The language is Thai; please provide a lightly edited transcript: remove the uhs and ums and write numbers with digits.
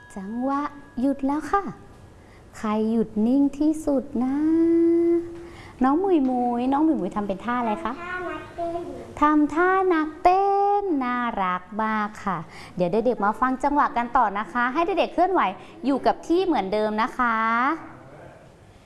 จังหวะหยุดแล้วค่ะใครหยุดนิ่งที่สุดนะน้องหมุยทำเป็นท่าอะไรคะทำท่านักเต้นน่ารักมากค่ะเดี๋ยวเด็กๆมาฟังจังหวะกันต่อนะคะให้เด็กๆเคลื่อนไหวอยู่กับที่เหมือนเดิมนะคะ